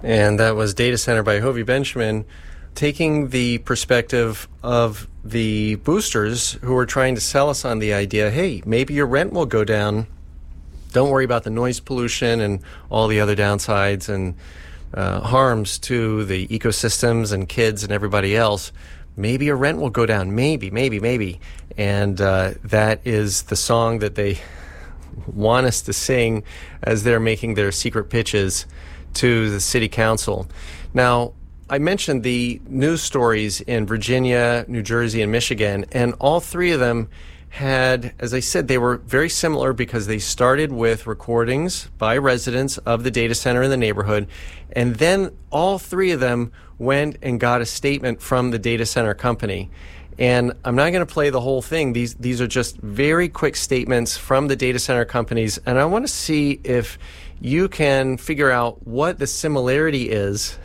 And that was Data Center by Hovey Benjamin, taking the perspective of the boosters who are trying to sell us on the idea, hey, maybe your rent will go down. Don't worry about the noise pollution and all the other downsides and harms to the ecosystems and kids and everybody else. Maybe your rent will go down. Maybe. And that is the song that they want us to sing as they're making their secret pitches to the city council. Now, I mentioned the news stories in Virginia, New Jersey, and Michigan, and all three of them had, as I said, they were very similar because they started with recordings by residents of the data center in the neighborhood, and then all three of them went and got a statement from the data center company. And I'm not going to play the whole thing. These are just very quick statements from the data center companies, and I want to see if you can figure out what the similarity is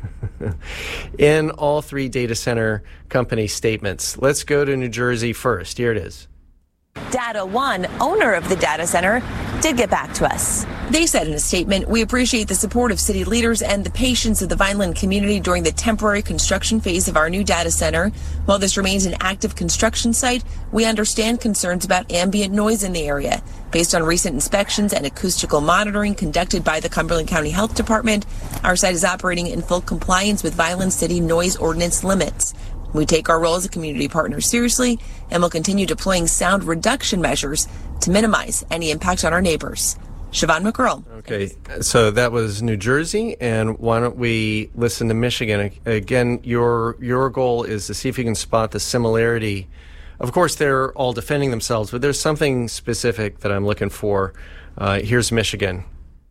in all three data center company statements. Let's go to New Jersey first. Here it is. Data One, owner of the data center, did get back to us. They said in a statement, "We appreciate the support of city leaders and the patience of the Vineland community during the temporary construction phase of our new data center. While this remains an active construction site, we understand concerns about ambient noise in the area. Based on recent inspections and acoustical monitoring conducted by the Cumberland County Health Department, our site is operating in full compliance with Vineland City noise ordinance limits. We take our role as a community partner seriously and will continue deploying sound reduction measures to minimize any impact on our neighbors." Siobhan McGurl. Okay, so that was New Jersey, and why don't we listen to Michigan? Again, your goal is to see if you can spot the similarity. Of course, they're all defending themselves, but there's something specific that I'm looking for. Here's Michigan.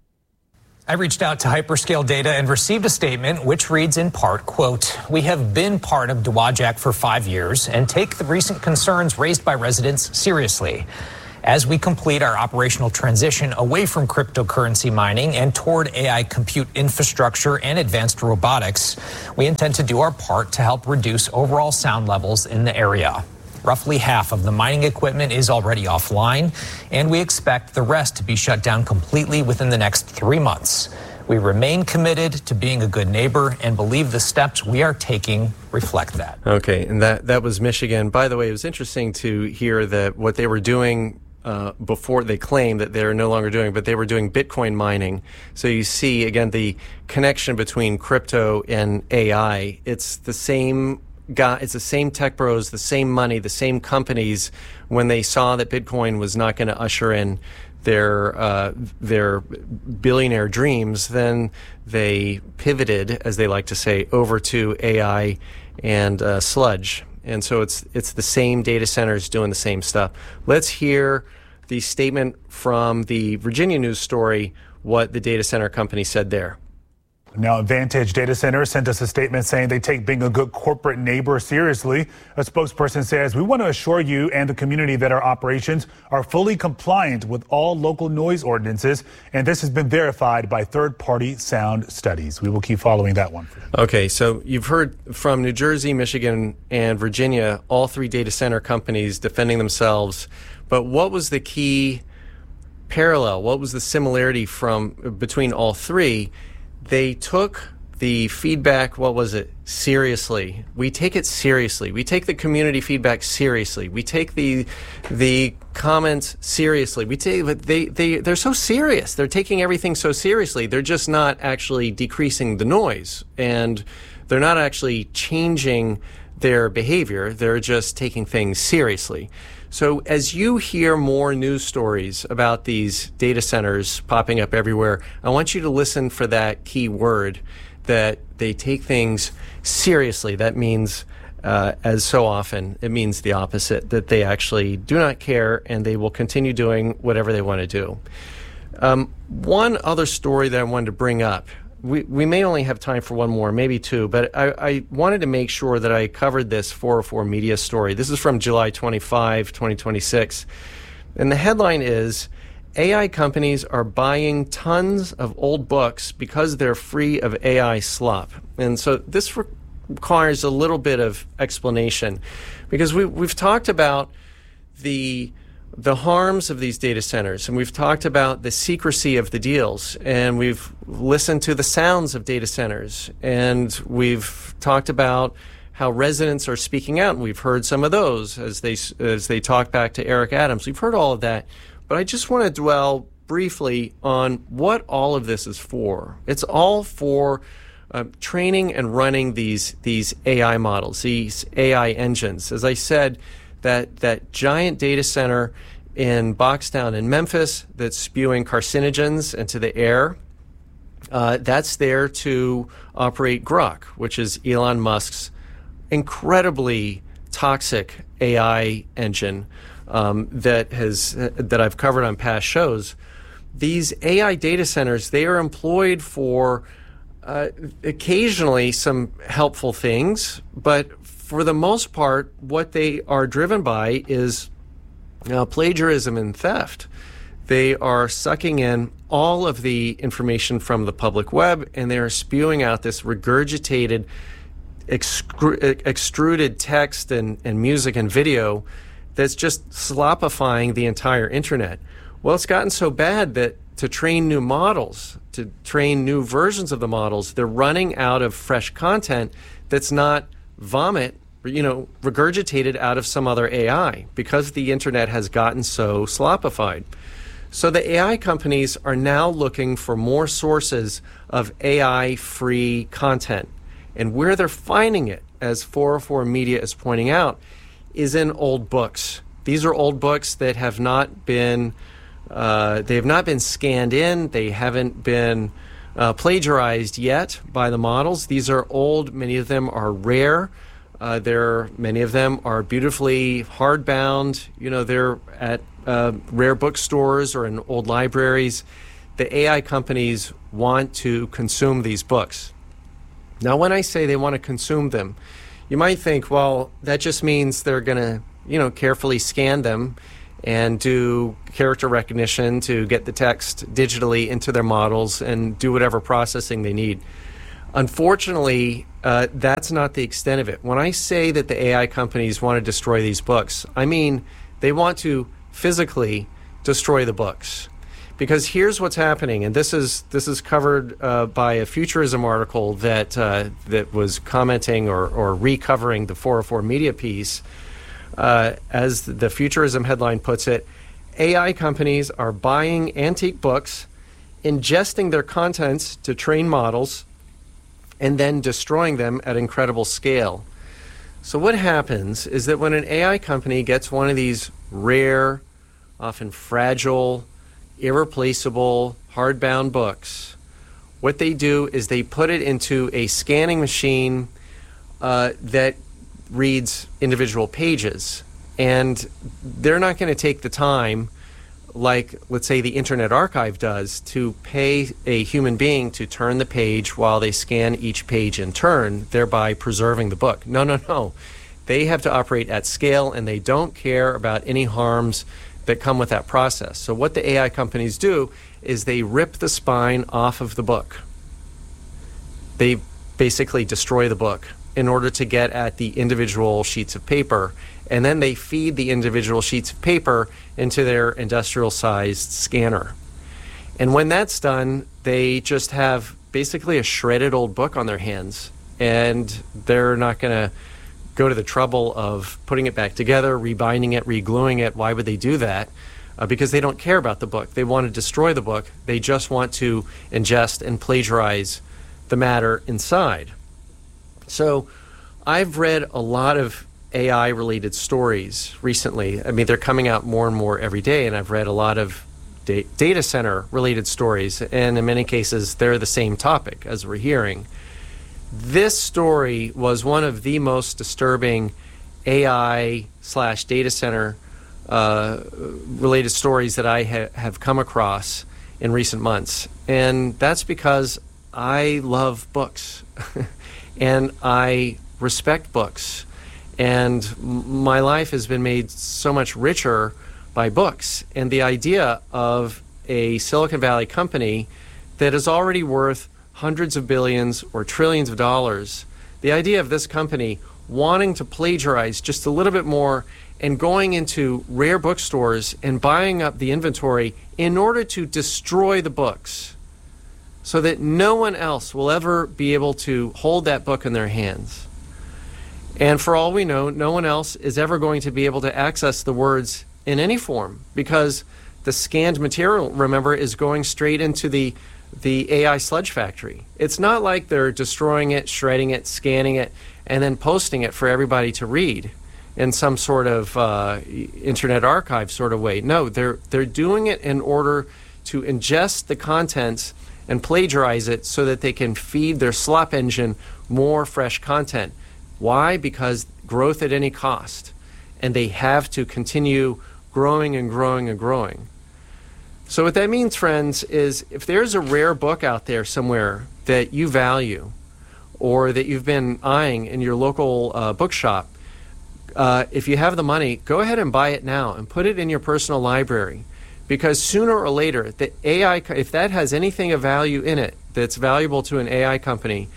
I reached out to Hyperscale Data and received a statement which reads in part, quote, "We have been part of Dowagiac for 5 years and take the recent concerns raised by residents seriously. As we complete our operational transition away from cryptocurrency mining and toward AI compute infrastructure and advanced robotics, we intend to do our part to help reduce overall sound levels in the area. Roughly half of the mining equipment is already offline, and we expect the rest to be shut down completely within the next 3 months. We remain committed to being a good neighbor and believe the steps we are taking reflect that." Okay, and that was Michigan. By the way, it was interesting to hear that what they were doing before they claimed that they're no longer doing, but they were doing Bitcoin mining. So you see, again, the connection between crypto and AI. It's the same it's the same tech bros, the same money, the same companies. When they saw that Bitcoin was not going to usher in their billionaire dreams, then they pivoted, as they like to say, over to AI and sludge. And so it's the same data centers doing the same stuff. Let's hear the statement from the Virginia news story, what the data center company said there. Now, Vantage Data Center sent us a statement saying they take being a good corporate neighbor seriously. A spokesperson says, "We want to assure you and the community that our operations are fully compliant with all local noise ordinances, and this has been verified by third-party sound studies." We will keep following that one. Okay, so you've heard from New Jersey, Michigan, and Virginia, all three data center companies defending themselves. But what was the key parallel? What was the similarity between all three? They took the feedback, seriously. We take it seriously. We take the community feedback seriously. We take the comments seriously. They're so serious. They're taking everything so seriously. They're just not actually decreasing the noise, and they're not actually changing their behavior. They're just taking things seriously. So as you hear more news stories about these data centers popping up everywhere, I want you to listen for that key word, that they take things seriously. That means, as so often, it means the opposite, that they actually do not care and they will continue doing whatever they want to do. One other story that I wanted to bring up, we may only have time for one more, maybe two, but I wanted to make sure that I covered this 404 Media story. This is from July 25, 2026. And the headline is, "AI companies are buying tons of old books because they're free of AI slop." And so this requires a little bit of explanation, because we've talked about the the harms of these data centers, and we've talked about the secrecy of the deals, and we've listened to the sounds of data centers, and we've talked about how residents are speaking out, and we've heard some of those as they talk back to Eric Adams. We've heard all of that, but I just want to dwell briefly on what all of this is for. It's all for training and running these AI models, these AI engines. As I said, that giant data center in Boxtown in Memphis that's spewing carcinogens into the air, that's there to operate Grok, which is Elon Musk's incredibly toxic AI engine that I've covered on past shows. These AI data centers, they are employed for occasionally some helpful things, but for the most part, what they are driven by is plagiarism and theft. They are sucking in all of the information from the public web, and they are spewing out this regurgitated, extruded text and music and video that's just slopifying the entire internet. Well, it's gotten so bad that to train new models, to train new versions of the models, they're running out of fresh content that's not vomit, regurgitated out of some other AI because the internet has gotten so slopified. So the AI companies are now looking for more sources of AI-free content. And where they're finding it, as 404 Media is pointing out, is in old books. These are old books that have not been scanned in. They haven't been plagiarized yet by the models. These are old. Many of them are rare. Many of them are beautifully hardbound. They're at rare bookstores or in old libraries. The AI companies want to consume these books. Now, when I say they want to consume them, you might think, well, that just means they're going to, carefully scan them and do character recognition to get the text digitally into their models and do whatever processing they need. Unfortunately, that's not the extent of it. When I say that the AI companies want to destroy these books, I mean they want to physically destroy the books. Because here's what's happening, and this is covered by a Futurism article that was commenting or recovering the 404 Media piece. As the Futurism headline puts it, AI companies are buying antique books, ingesting their contents to train models, and then destroying them at incredible scale. So what happens is that when an AI company gets one of these rare, often fragile, irreplaceable, hardbound books, what they do is they put it into a scanning machine that reads individual pages. And they're not going to take the time, like, let's say, the Internet Archive does, to pay a human being to turn the page while they scan each page in turn, thereby preserving the book. No. They have to operate at scale, and they don't care about any harms that come with that process. So what the AI companies do is they rip the spine off of the book. They basically destroy the book in order to get at the individual sheets of paper, and then they feed the individual sheets of paper into their industrial-sized scanner. And when that's done, they just have basically a shredded old book on their hands, and they're not going to go to the trouble of putting it back together, rebinding it, regluing it. Why would they do that? Because they don't care about the book. They want to destroy the book. They just want to ingest and plagiarize the matter inside. So I've read a lot of AI-related stories recently. I mean, they're coming out more and more every day, and I've read a lot of data center-related stories, and in many cases, they're the same topic as we're hearing. This story was one of the most disturbing AI/data center related stories that I have come across in recent months. And that's because I love books and I respect books. And my life has been made so much richer by books. And the idea of a Silicon Valley company that is already worth hundreds of billions or trillions of dollars, the idea of this company wanting to plagiarize just a little bit more and going into rare bookstores and buying up the inventory in order to destroy the books so that no one else will ever be able to hold that book in their hands. And for all we know, no one else is ever going to be able to access the words in any form because the scanned material, remember, is going straight into the AI sludge factory. It's not like they're destroying it, shredding it, scanning it, and then posting it for everybody to read in some sort of internet archive sort of way. No, they're doing it in order to ingest the contents and plagiarize it so that they can feed their slop engine more fresh content. Why? Because growth at any cost. And they have to continue growing and growing and growing. So what that means, friends, is if there's a rare book out there somewhere that you value or that you've been eyeing in your local bookshop, if you have the money, go ahead and buy it now and put it in your personal library. Because sooner or later, the AI, if that has anything of value in it that's valuable to an AI company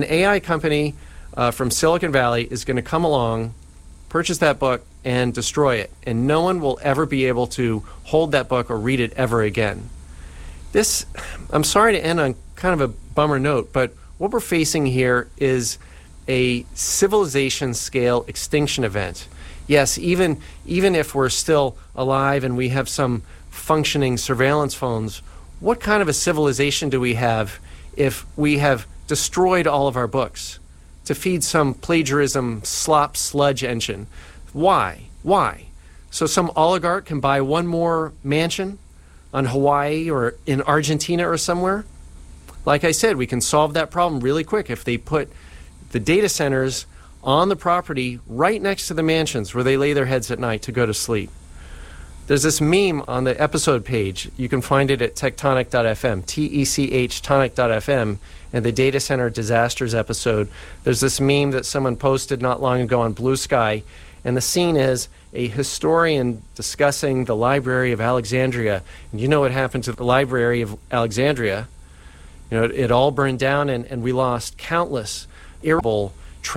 from Silicon Valley is going to come along, purchase that book, and destroy it. And no one will ever be able to hold that book or read it ever again. I'm sorry to end on kind of a bummer note, but what we're facing here is a civilization-scale extinction event. Yes, even if we're still alive and we have some functioning surveillance phones, what kind of a civilization do we have if we have destroyed all of our books to feed some plagiarism slop sludge engine? Why? So some oligarch can buy one more mansion on Hawaii or in Argentina or somewhere? Like I said, we can solve that problem really quick if they put the data centers on the property right next to the mansions where they lay their heads at night to go to sleep. There's this meme on the episode page. You can find it at tectonic.fm, T-E-C-H, tonic.fm, and the data center disasters episode. There's this meme that someone posted not long ago on Blue Sky, and the scene is a historian discussing the Library of Alexandria. And you know what happened to the Library of Alexandria? You know, it all burned down, and we lost countless irreparable